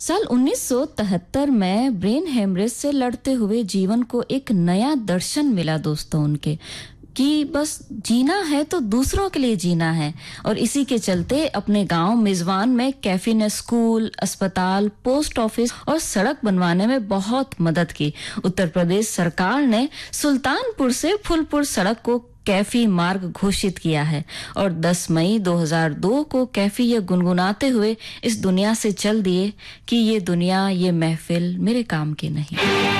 साल 1973 में brain haemorrhage से लड़ते हुए जीवन को एक नया दर्शन मिला दोस्तों उनके, कि बस जीना है तो दूसरों के लिए जीना है। और इसी के चलते अपने गांव मिजवान में कैफी ने स्कूल, अस्पताल, पोस्ट ऑफिस और सड़क बनवाने में बहुत मदद की। उत्तर प्रदेश सरकार ने सुल्तानपुर से फुलपुर सड़क को कैफी मार्ग घोषित किया है और 10 मई 2002 को कैफी ये गुनगुनाते हुए इस दुनिया से चल दिए कि ये दुनिया, ये महफिल मेरे काम की नहीं।